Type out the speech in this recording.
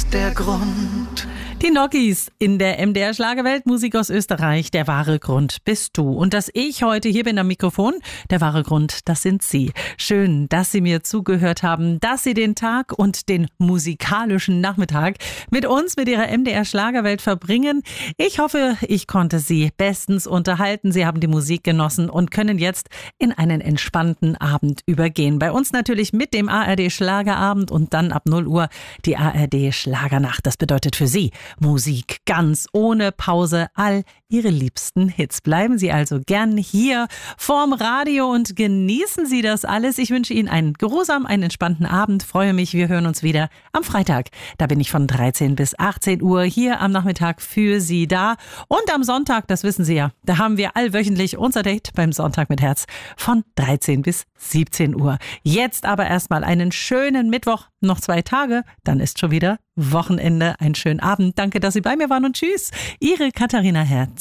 der Grund. Die Nockies in der MDR Schlagerwelt, Musik aus Österreich. Der wahre Grund bist du. Und dass ich heute hier bin am Mikrofon, der wahre Grund, das sind Sie. Schön, dass Sie mir zugehört haben, dass Sie den Tag und den musikalischen Nachmittag mit uns, mit Ihrer MDR Schlagerwelt verbringen. Ich hoffe, ich konnte Sie bestens unterhalten. Sie haben die Musik genossen und können jetzt in einen entspannten Abend übergehen. Bei uns natürlich mit dem ARD Schlagerabend und dann ab 0 Uhr die ARD Schlagernacht. Das bedeutet für Sie Musik ganz ohne Pause, all Ihre liebsten Hits. Bleiben Sie also gern hier vorm Radio und genießen Sie das alles. Ich wünsche Ihnen einen geruhsamen, einen entspannten Abend. Freue mich, wir hören uns wieder am Freitag. Da bin ich von 13 bis 18 Uhr hier am Nachmittag für Sie da. Und am Sonntag, das wissen Sie ja, da haben wir allwöchentlich unser Date beim Sonntag mit Herz von 13 bis 17 Uhr. Jetzt aber erstmal einen schönen Mittwoch, noch 2 Tage, dann ist schon wieder Wochenende. Einen schönen Abend. Danke, dass Sie bei mir waren und tschüss. Ihre Katharina Herz.